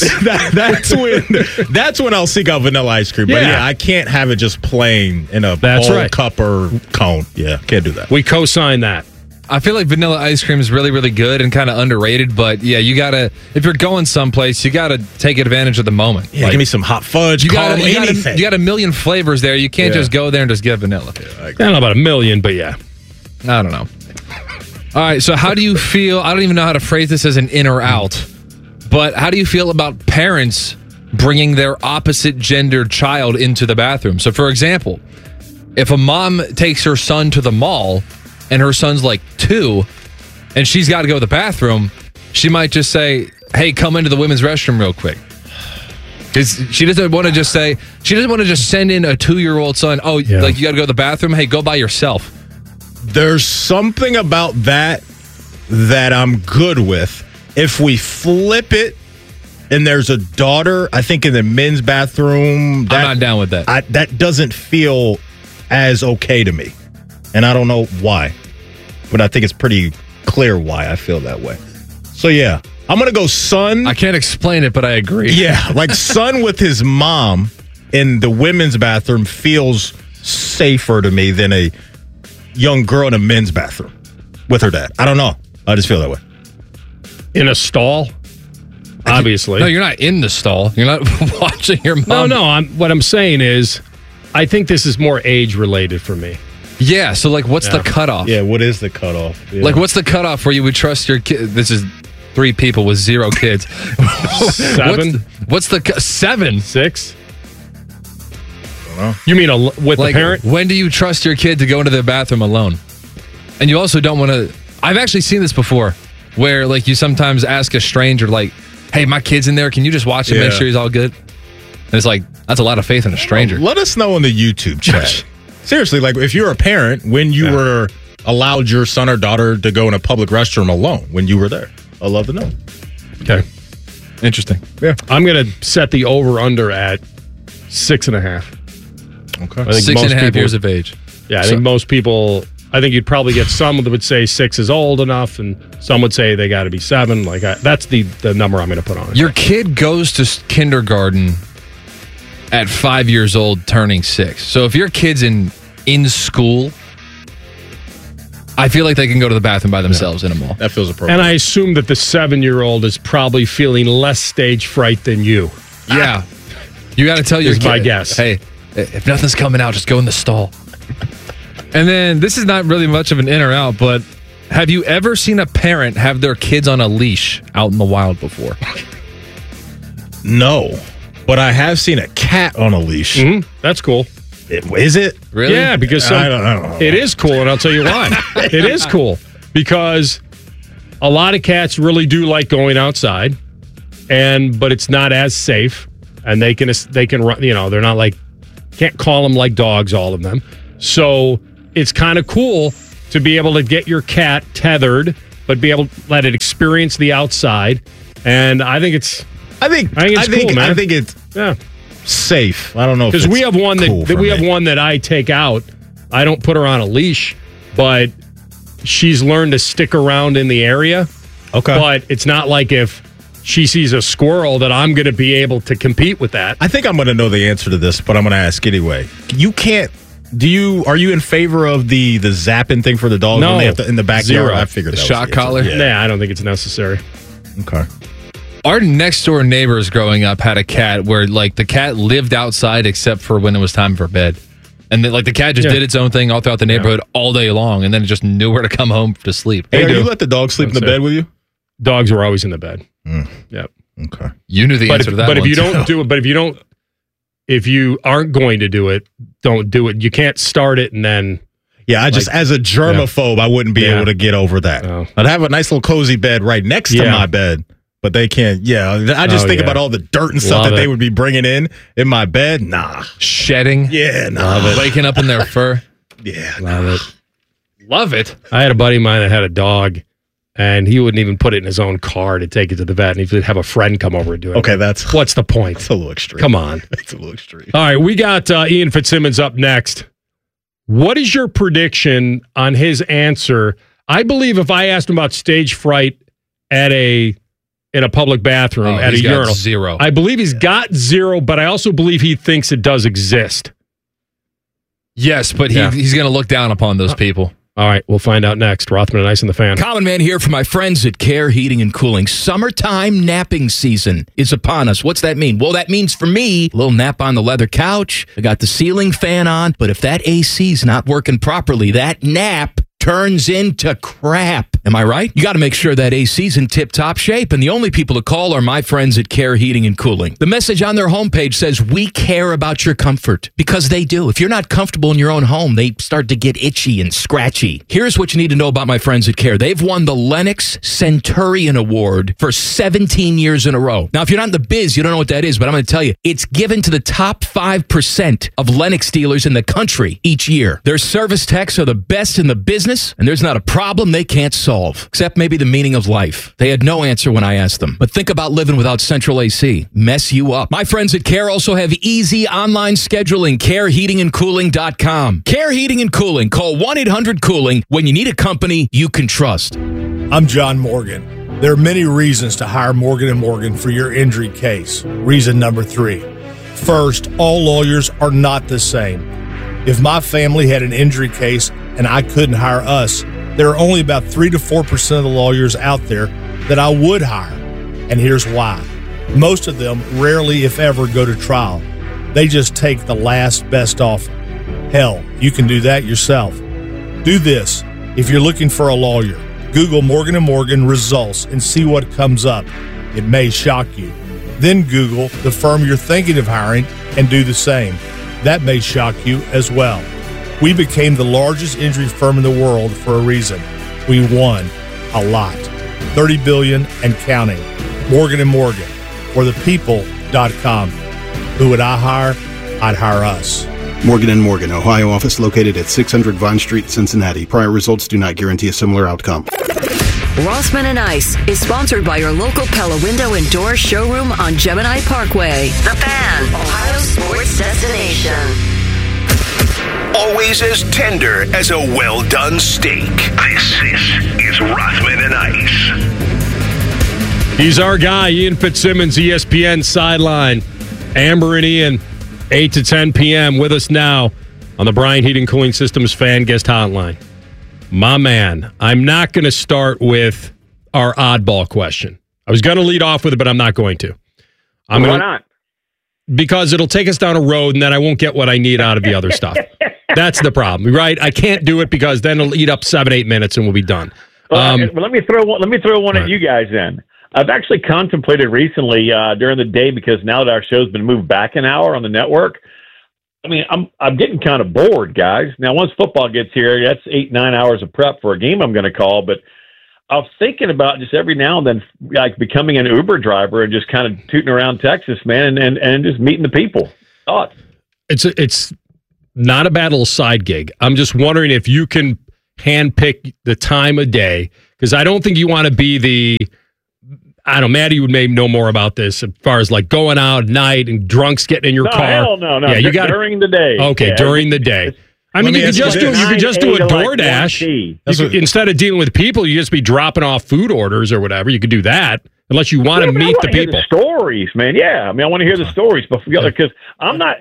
when I'll seek out vanilla ice cream. But I can't have it just plain in a bowl, cup, or cone. Yeah, can't do that. We co-sign that. I feel like vanilla ice cream is really, really good and kind of underrated. But yeah, you gotta, if you're going someplace, you gotta take advantage of the moment. Yeah, give me some hot fudge. You got a million flavors there. You can't just go there and just get vanilla. I don't know about a million, but yeah. I don't know. All right, so how do you feel? I don't even know how to phrase this as an in or out, but how do you feel about parents bringing their opposite gendered child into the bathroom? So, for example, if a mom takes her son to the mall and her son's like 2 and she's got to go to the bathroom, she might just say, hey, come into the women's restroom real quick. Because she doesn't want to just send in a 2-year-old son, like you got to go to the bathroom? Hey, go by yourself. There's something about that I'm good with. If we flip it and there's a daughter, I think in the men's bathroom... I'm not down with that. That doesn't feel as okay to me. And I don't know why. But I think it's pretty clear why I feel that way. So yeah, I'm going to go son. I can't explain it, but I agree. Yeah, like son with his mom in the women's bathroom feels safer to me than a young girl in a men's bathroom with her dad. I don't know. I just feel that way. In a stall? Obviously. No, you're not in the stall. You're not watching your mom. No. What I'm saying is, I think this is more age related for me. Yeah, so like what's the cutoff? Yeah, what is the cutoff? Yeah. Like what's the cutoff where you would trust your kid? This is 3 people with 0 kids. 7? What's the 7? 6? You mean with the parent? When do you trust your kid to go into the bathroom alone? And you also don't want to... I've actually seen this before, where like you sometimes ask a stranger, like, hey, my kid's in there. Can you just watch him, make sure he's all good? And it's like, that's a lot of faith in a stranger. Let us know in the YouTube chat. Seriously, like if you're a parent, when you were allowed your son or daughter to go in a public restroom alone when you were there. I'd love to know. Okay. Interesting. Yeah. I'm going to set the over-under at 6.5. Okay. I think 6.5 years of age. Yeah, I think most people, I think you'd probably get some that would say 6 is old enough, and some would say they got to be 7. That's the number I'm going to put on it. Your kid goes to kindergarten at 5 years old, turning 6. So if your kid's in school, I feel like they can go to the bathroom by themselves in a mall. That feels appropriate. And I assume that the 7-year-old is probably feeling less stage fright than you. Yeah. You got to tell your Is kid, my guess. hey, if nothing's coming out, just go in the stall. And then this is not really much of an in or out, but have you ever seen a parent have their kids on a leash out in the wild before? No, but I have seen a cat on a leash. Mm-hmm. That's cool. Is it? Really? Yeah, because I don't know. It is cool, and I'll tell you why. It is cool because a lot of cats really do like going outside, but it's not as safe, and they can run. They're not like, can't call them like dogs, all of them. So it's kind of cool to be able to get your cat tethered, but be able to let it experience the outside. And I think it's cool, man. I think it's safe. I don't know because we have one that I take out. I don't put her on a leash, but she's learned to stick around in the area. Okay, but it's not like if she sees a squirrel that I'm going to be able to compete with that. I think I'm going to know the answer to this, but I'm going to ask anyway. You can't. Are you in favor of the zapping thing for the dog No, when they have to, in the backyard? zero. I figured The that shock was collar? Yeah. Nah, I don't think it's necessary. Okay. Our next door neighbors growing up had a cat where the cat lived outside except for when it was time for bed. And the cat just did its own thing all throughout the neighborhood all day long, and then it just knew where to come home to sleep. Hey, you let the dog sleep in the bed with you? Dogs were always in the bed. Yep. Okay. You knew the answer to that. But if one, you too. don't do it, if you aren't going to do it, don't do it. You can't start it and then. Yeah, I just, as a germaphobe, I wouldn't be able to get over that. Oh. I'd have a nice little cozy bed right next to my bed, but they can't. Yeah, I just think about all the dirt and stuff that they would be bringing in my bed. Nah. Shedding. Yeah, nah. Love it. Waking up in their fur. Yeah. Love it. Love it. I had a buddy of mine that had a dog, and he wouldn't even put it in his own car to take it to the vet, and he'd have a friend come over and do it. Okay, what's the point? It's a little extreme. Come on. It's a little extreme. All right, we got Ian Fitzsimmons up next. What is your prediction on his answer? I believe if I asked him about stage fright in a public bathroom at a urinal, 0. I believe he's got 0, but I also believe he thinks it does exist. Yes, but he's going to look down upon those people. All right, we'll find out next. Rothman and Ice and the Fan. Common Man here for my friends at Care Heating and Cooling. Summertime napping season is upon us. What's that mean? Well, that means for me, a little nap on the leather couch. I got the ceiling fan on, but if that AC's not working properly, that nap turns into crap. Am I right? You got to make sure that AC's in tip-top shape, and the only people to call are my friends at Care Heating and Cooling. The message on their homepage says, we care about your comfort, because they do. If you're not comfortable in your own home, they start to get itchy and scratchy. Here's what you need to know about my friends at Care. They've won the Lennox Centurion Award for 17 years in a row. Now, if you're not in the biz, you don't know what that is, but I'm going to tell you, it's given to the top 5% of Lennox dealers in the country each year. Their service techs are the best in the business, and there's not a problem they can't solve, except maybe the meaning of life. They had no answer when I asked them. But think about living without central AC. Mess you up. My friends at Care also have easy online scheduling. CareHeatingandCooling.com. Care Heating and Cooling. Call 1-800-COOLING when you need a company you can trust. I'm John Morgan. There are many reasons to hire Morgan & Morgan for your injury case. Reason number 3. First, all lawyers are not the same. If my family had an injury case and I couldn't hire us, there are only about 3 to 4% of the lawyers out there that I would hire. And here's why. Most of them rarely, if ever, go to trial. They just take the last best offer. Hell, you can do that yourself. Do this. If you're looking for a lawyer, Google Morgan & Morgan results and see what comes up. It may shock you. Then Google the firm you're thinking of hiring and do the same. That may shock you as well. We became the largest injury firm in the world for a reason. We won a lot. $30 billion and counting. Morgan & Morgan, or thepeople.com. Who would I hire? I'd hire us. Morgan & Morgan, Ohio office located at 600 Vine Street, Cincinnati. Prior results do not guarantee a similar outcome. Rossman and Ice is sponsored by your local Pella Window and Door showroom on Gemini Parkway. The Fan, Ohio sports destination. Always as tender as a well-done steak. This is Rothman and Ice. He's our guy, Ian Fitzsimmons, ESPN Sideline. Amber and Ian, 8 to 10 p.m. with us now on the Bryant Heating Cooling Systems Fan Guest Hotline. My man, I'm not going to start with our oddball question. I was going to lead off with it, but I'm not going to. Why not? Because it'll take us down a road, and then I won't get what I need out of the other stuff. That's the problem, right? I can't do it because then it'll eat up 7-8 minutes, and we'll be done. Well, let me throw one at you guys in. I've actually contemplated recently during the day, because now that our show's been moved back an hour on the network, I mean, I'm getting kind of bored, guys. Now, once football gets here, that's 8-9 hours of prep for a game I'm going to call. But I was thinking about just every now and then, like becoming an Uber driver and just kind of tooting around Texas, man, and just meeting the people. Thoughts? It's not a bad little side gig. I'm just wondering if you can handpick the time of day, because I don't think you want to be the. I don't know, Maddie would maybe know more about this as far as like going out at night and drunks getting in your car. Hell no. Yeah, you got during the day. Okay, during the day. I mean, you could just do a DoorDash. Instead of dealing with people, you just be dropping off food orders or whatever. You could do that, unless you want to meet the people. Hear the stories, man. Yeah, I mean, I want to hear the stories, because I'm not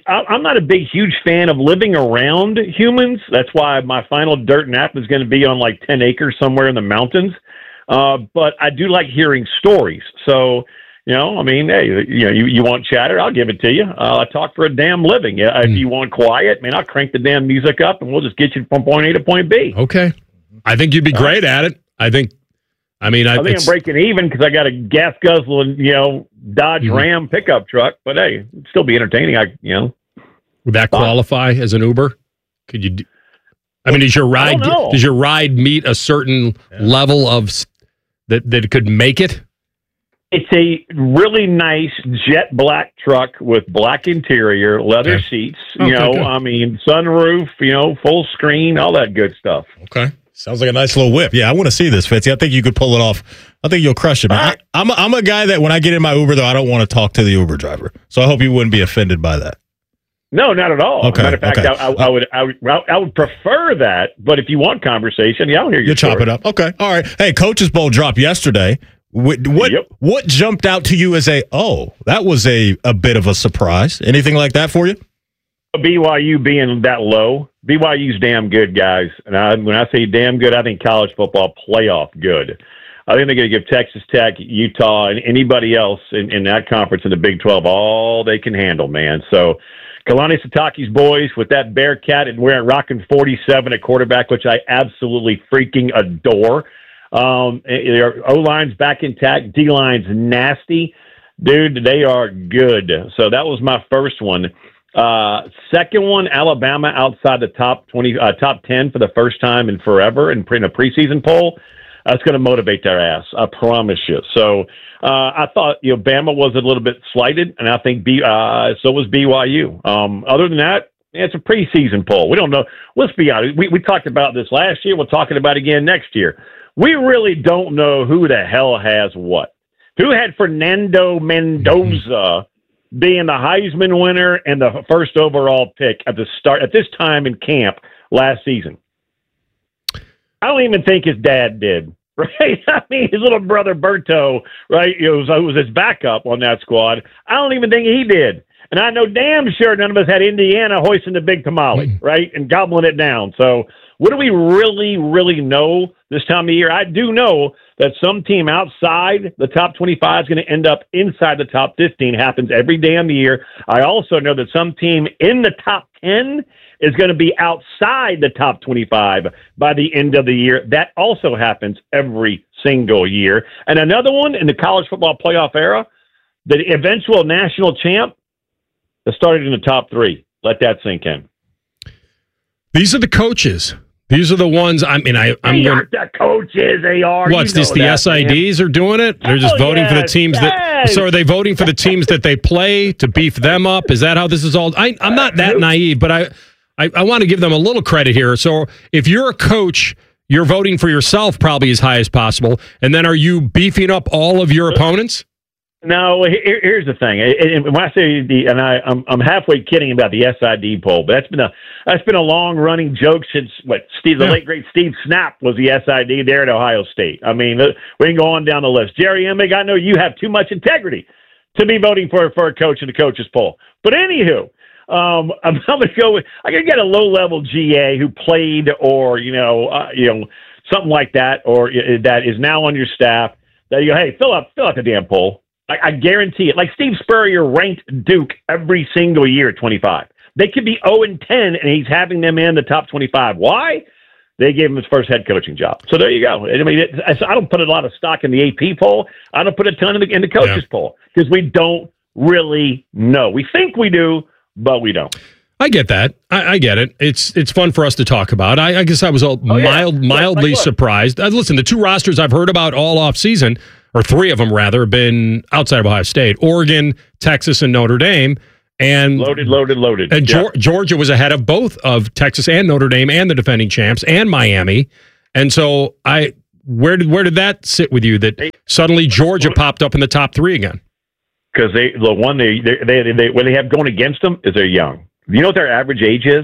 a big, huge fan of living around humans. That's why my final dirt nap is going to be on like 10 acres somewhere in the mountains. But I do like hearing stories. So, I mean, hey, you want chatter, I'll give it to you. I talk for a damn living. If you want quiet, man, I'll crank the damn music up and we'll just get you from point A to point B. Okay. I think you'd be great at it. I think I'm breaking even because I got a gas guzzling, Dodge Ram pickup truck. But hey, it'd still be entertaining. Would that qualify as an Uber? Could you? Does your ride meet a certain level of that could make it? It's a really nice jet black truck with black interior, leather seats. Sunroof. Full screen, all that good stuff. Okay. Sounds like a nice little whip. Yeah, I want to see this, Fitzy. I think you could pull it off. I think you'll crush it, man. I'm a guy that when I get in my Uber, though, I don't want to talk to the Uber driver. So I hope you wouldn't be offended by that. No, not at all. Okay. Matter of fact, I would prefer that. But if you want conversation, I'll hear you. You chop it up. Okay. All right. Hey, Coach's Bowl dropped yesterday. What jumped out to you as that was a bit of a surprise? Anything like that for you? BYU being that low. BYU's damn good, guys. And when I say damn good, I think college football playoff good. I think they're going to give Texas Tech, Utah, and anybody else in that conference in the Big 12 all they can handle, man. So Kalani Sitake's boys with that Bearcat and wearing rocking 47 at quarterback, which I absolutely freaking adore. Their O-line's back intact. D-line's nasty. Dude, they are good. So that was my first one. Second one, Alabama outside the top 10 for the first time in forever in a preseason poll. That's going to motivate their ass. I promise you. So I thought Bama was a little bit slighted, and I think so was BYU. Other than that, it's a preseason poll. We don't know. Let's be honest. We talked about this last year. We're talking about it again next year. We really don't know who the hell has what. Who had Fernando Mendoza being the Heisman winner and the first overall pick at this time in camp last season? I don't even think his dad did, right? I mean, his little brother Berto, right, was his backup on that squad. I don't even think he did. And I know damn sure none of us had Indiana hoisting the big tamale, right, and gobbling it down. So what do we really, really know this time of year? I do know that some team outside the top 25 is going to end up inside the top 15. Happens every damn year. I also know that some team in the top 10 is going to be outside the top 25 by the end of the year. That also happens every single year. And another one in the college football playoff era, the eventual national champ that started in the top 3. Let that sink in. These are the coaches. These are the ones. I'm they aren't the coaches. They are. What's this? The SIDs are doing it. They're just voting for the teams that. So are they voting for the teams that they play to beef them up? Is that how this is all? I'm not that naive, but I want to give them a little credit here. So if you're a coach, you're voting for yourself probably as high as possible, and then are you beefing up all of your opponents? No, here's the thing. And when I say I'm halfway kidding about the SID poll, but that's been a long running joke since the late great Steve Snap was the SID there at Ohio State. I mean, we can go on down the list. Jerry Emig, I know you have too much integrity to be voting for a coach in the coaches poll. But anywho, I'm going to go with I can get a low level GA who played or something like that, or that is now on your staff. That you go, hey, fill out the damn poll. I guarantee it. Like Steve Spurrier ranked Duke every single year at 25. They could be 0-10, and he's having them in the top 25. Why? They gave him his first head coaching job. So there you go. I mean, I don't put a lot of stock in the AP poll. I don't put a ton in the coaches poll because we don't really know. We think we do, but we don't. I get that. I get it. It's fun for us to talk about. I guess I was mildly surprised. Listen, the two rosters I've heard about all offseason, or three of them rather, have been outside of Ohio State: Oregon, Texas, and Notre Dame. And loaded. And Georgia was ahead of both of Texas and Notre Dame and the defending champs and Miami. And so where did that sit with you that suddenly Georgia popped up in the top three again? Because what they have going against them is they're young. You know what their average age is?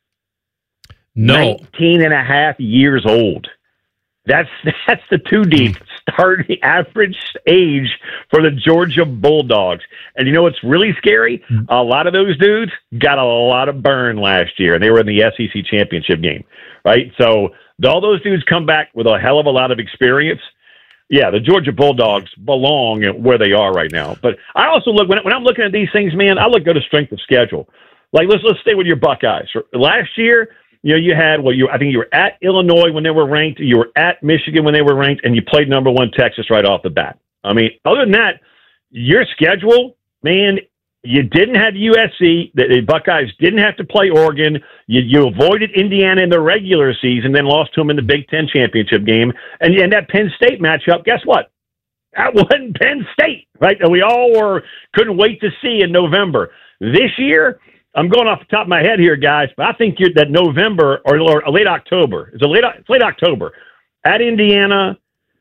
No. 19 and a half years old. That's the two deep starting average age for the Georgia Bulldogs. And you know what's really scary? A lot of those dudes got a lot of burn last year, and they were in the SEC championship game, right? So all those dudes come back with a hell of a lot of experience. Yeah, the Georgia Bulldogs belong where they are right now. But I also look when I'm looking at these things, man. I look at a strength of schedule. Like let's stay with your Buckeyes. Last year, you had I think you were at Illinois when they were ranked, you were at Michigan when they were ranked, and you played number one Texas right off the bat. I mean, other than that, your schedule, man, you didn't have USC. The Buckeyes didn't have to play Oregon. You avoided Indiana in the regular season, then lost to them in the Big Ten championship game. And that Penn State matchup, guess what? That wasn't Penn State, right? And we all couldn't wait to see in November. This year, I'm going off the top of my head here, guys, but I think that November or late October. It's late October at Indiana,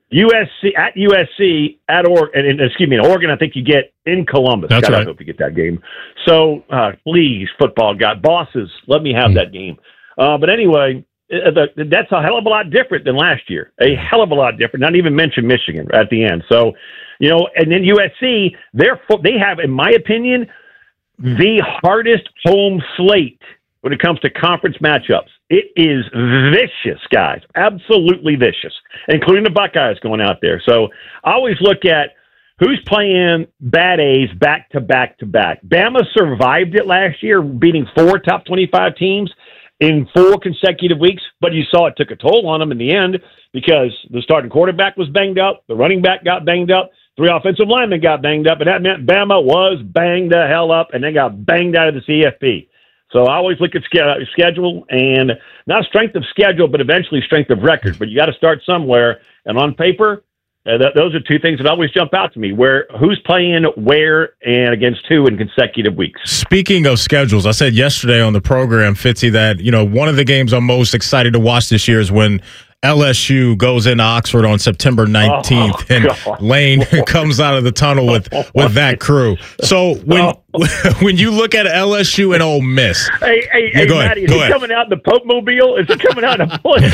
USC, at Oregon. I think you get in Columbus. That's right. I hope you get that game. So please, football guy, bosses, let me have that game. But anyway, that's a hell of a lot different than last year. A hell of a lot different. Not even mention Michigan at the end. So and then USC, they have, in my opinion, the hardest home slate when it comes to conference matchups. It is vicious, guys. Absolutely vicious, including the Buckeyes going out there. So I always look at who's playing bad A's back to back to back. Bama survived it last year, beating 4 top 25 teams in 4 consecutive weeks, but you saw it took a toll on them in the end because the starting quarterback was banged up, the running back got banged up, 3 offensive linemen got banged up, and that meant Bama was banged the hell up, and they got banged out of the CFP. So I always look at schedule, and not strength of schedule, but eventually strength of record. But you got to start somewhere, and on paper, those are two things that always jump out to me, who's playing where and against who in consecutive weeks. Speaking of schedules, I said yesterday on the program, Fitzy, that one of the games I'm most excited to watch this year is when LSU goes into Oxford on September 19th, and Lane comes out of the tunnel with that crew. So when you look at LSU and Ole Miss, hey, Matty, is he coming out in the Pope Mobile? Is he coming out in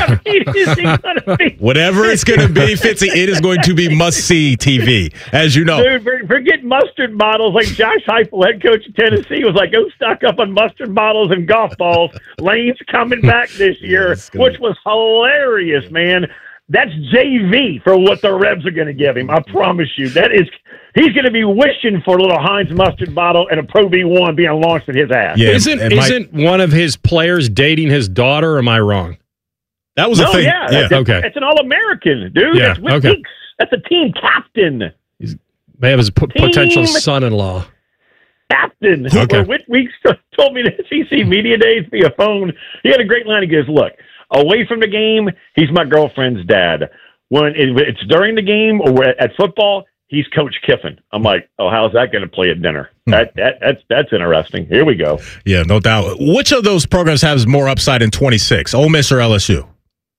a whatever it's going to be, Fitzy, it is going to be must-see TV, as you know. Dude, forget mustard bottles like Josh Heupel, head coach of Tennessee, was like, go stock up on mustard bottles and golf balls. Lane's coming back this year, which was hilarious. Man, that's JV for what the Rebs are going to give him. I promise you, he's going to be wishing for a little Heinz mustard bottle and a Pro V1 being launched at his ass. Yeah, isn't one of his players dating his daughter? Or am I wrong? That was a thing. Yeah. Okay. It's an All-American, dude. Yeah, That's Whit Weeks. That's a team captain. May have his potential son-in-law. Captain. Okay. Whit Weeks told me that SEC Media Days via phone. He had a great line. He goes, look, away from the game, he's my girlfriend's dad. When it's during the game or at football, he's Coach Kiffin. I'm like, oh, how's that going to play at dinner? That's interesting. Here we go. Yeah, no doubt. Which of those programs has more upside in 26, Ole Miss or LSU?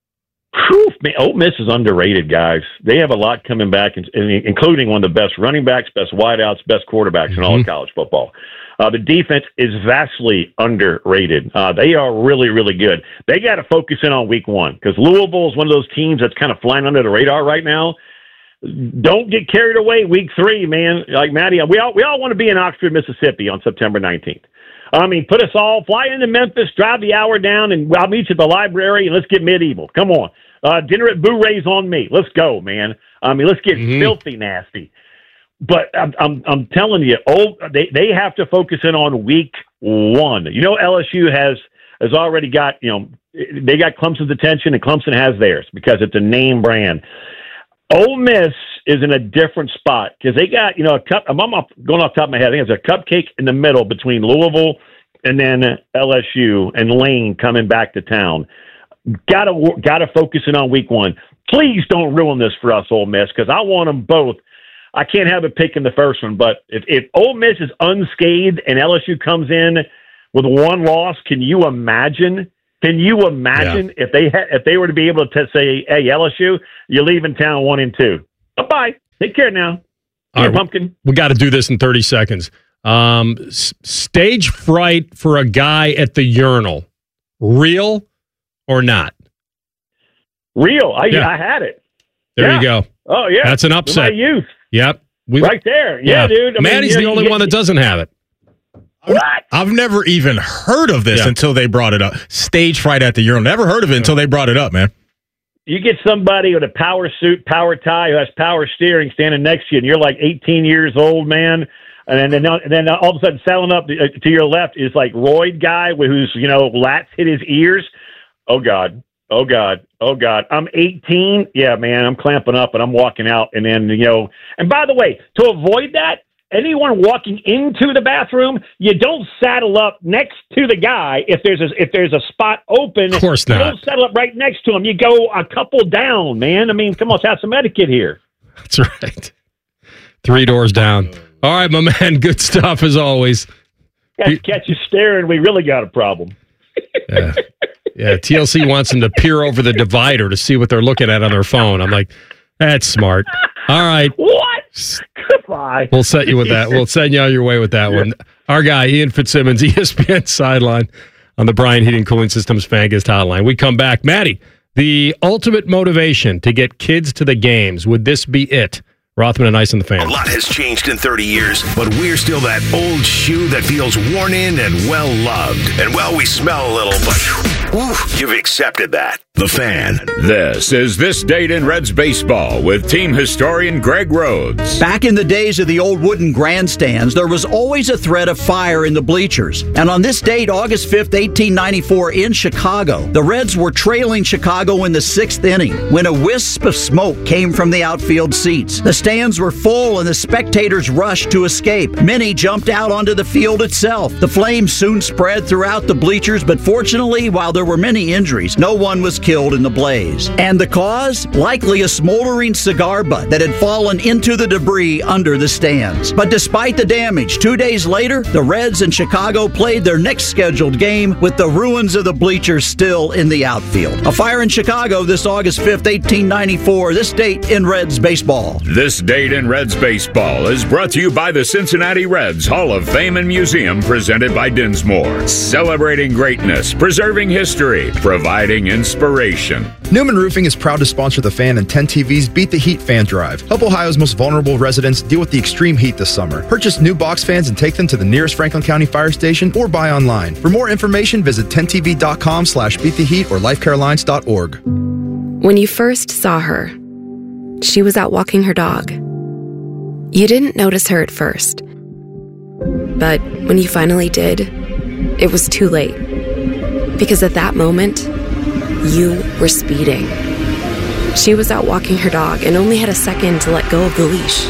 Whew, man, Ole Miss is underrated, guys. They have a lot coming back, including one of the best running backs, best wideouts, best quarterbacks in all of college football. The defense is vastly underrated. They are really, really good. They got to focus in on week one because Louisville is one of those teams that's kind of flying under the radar right now. Don't get carried away week 3, man. Like Maddie, we all want to be in Oxford, Mississippi on September 19th. I mean, fly into Memphis, drive the hour down, and I'll meet you at the library, and let's get medieval. Come on. Dinner at Boo Ray's on me. Let's go, man. I mean, let's get filthy nasty. But I'm telling you, they have to focus in on week 1. You know, LSU has already got, they got Clemson's attention, and Clemson has theirs because it's a name brand. Ole Miss is in a different spot because they got, a cup. I'm going off the top of my head. I think it's a cupcake in the middle between Louisville and then LSU and Lane coming back to town. Got to focus in on week 1. Please don't ruin this for us, Ole Miss, because I want them both. I can't have a pick in the first one, but if Ole Miss is unscathed and LSU comes in with 1 loss, can you imagine? If they were to be able to say, "Hey, LSU, you're leaving town 1-2. Bye-bye. Take care now." All right, pumpkin. We got to do this in 30 seconds. Stage fright for a guy at the urinal, real or not? Real. I had it. There you go. Oh yeah, that's an upset. In my youth. Yep. Right there. Yeah, dude. Maddie's the only one that doesn't have it. What? I've never even heard of this until they brought it up. Stage fright at the urinal. Never heard of it until they brought it up, man. You get somebody with a power suit, power tie, who has power steering standing next to you, and you're like 18 years old, man. And then all of a sudden, selling up to your left is like Royd guy who's, lats hit his ears. Oh, God. Oh, God. Oh, God. I'm 18. Yeah, man, I'm clamping up and I'm walking out. And then, and by the way, to avoid that, anyone walking into the bathroom, you don't saddle up next to the guy if there's a spot open. Of course not. You don't saddle up right next to him. You go a couple down, man. I mean, come on, let's have some etiquette here. That's right. 3 doors down. All right, my man. Good stuff as always. Catch you staring. We really got a problem. Yeah. TLC wants them to peer over the divider to see what they're looking at on their phone. I'm like, that's smart. All right. What? Goodbye. We'll set you with that. We'll send you on your way with that one. Our guy, Ian Fitzsimmons, ESPN Sideline on the Brian Heating Cooling Systems Fangist Hotline. We come back. Maddie, the ultimate motivation to get kids to the games, would this be it? Rothman and Ice on the Fan. A lot has changed in 30 years, but we're still that old shoe that feels worn in and well-loved. And, we smell a little, but you've accepted that. The Fan. This is This Date in Reds Baseball with team historian Greg Rhodes. Back in the days of the old wooden grandstands, there was always a threat of fire in the bleachers. And on this date, August 5th, 1894, in Chicago, the Reds were trailing Chicago in the 6th inning when a wisp of smoke came from the outfield seats. The stands were full and the spectators rushed to escape. Many jumped out onto the field itself. The flames soon spread throughout the bleachers, but fortunately, while there were many injuries, no one was killed in the blaze. And the cause? Likely a smoldering cigar butt that had fallen into the debris under the stands. But despite the damage, 2 days later, the Reds in Chicago played their next scheduled game with the ruins of the bleachers still in the outfield. A fire in Chicago this August 5th, 1894. This date in Reds baseball. This Date in Reds Baseball is brought to you by the Cincinnati Reds Hall of Fame and Museum, presented by Dinsmore. Celebrating greatness, preserving history, providing inspiration. Newman Roofing is proud to sponsor The Fan and 10 TV's Beat the Heat fan drive. Help Ohio's most vulnerable residents deal with the extreme heat this summer. Purchase new box fans and take them to the nearest Franklin County fire station or buy online. For more information, visit 10tv.com/beattheheat or lifecarelines.org. When you first saw her, she was out walking her dog. You didn't notice her at first. But when you finally did, it was too late. Because at that moment, you were speeding. She was out walking her dog and only had a second to let go of the leash.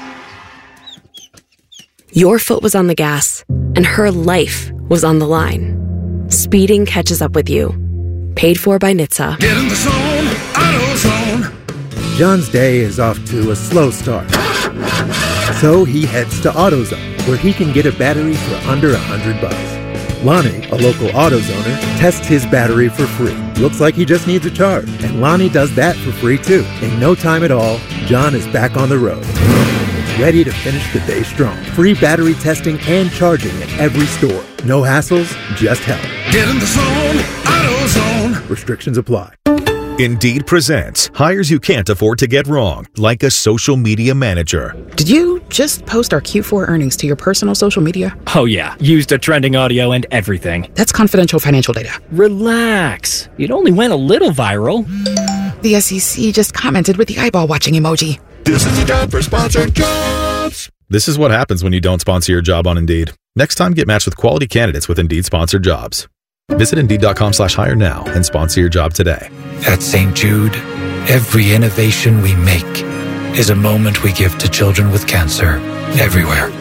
Your foot was on the gas, and her life was on the line. Speeding catches up with you. Paid for by NHTSA. Get in the zone, AutoZone. John's day is off to a slow start. So he heads to AutoZone, where he can get a battery for under $100. Lonnie, a local AutoZoner, tests his battery for free. Looks like he just needs a charge. And Lonnie does that for free too. In no time at all, John is back on the road. Ready to finish the day strong. Free battery testing and charging at every store. No hassles, just help. Get in the zone, AutoZone. Restrictions apply. Indeed presents hires you can't afford to get wrong, like a social media manager. Did you just post our Q4 earnings to your personal social media? Oh yeah, used a trending audio and everything. That's confidential financial data. Relax. It only went a little viral. The SEC just commented with the eyeball watching emoji. This is the time for sponsored jobs. This is what happens when you don't sponsor your job on Indeed. Next time, get matched with quality candidates with Indeed sponsored jobs. Visit Indeed.com/hire now and sponsor your job today. At St. Jude, every innovation we make is a moment we give to children with cancer everywhere.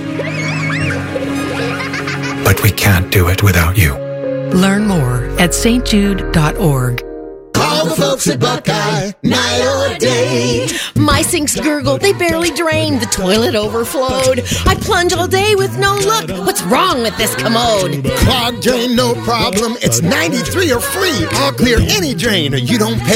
But we can't do it without you. Learn more at stjude.org. Call the folks at Buckeye, night or day. My sinks gurgle, they barely drain. The toilet overflowed. I plunge all day with no luck. What's wrong with this commode? Clogged drain, no problem. It's 93 or free. I'll clear any drain or you don't pay.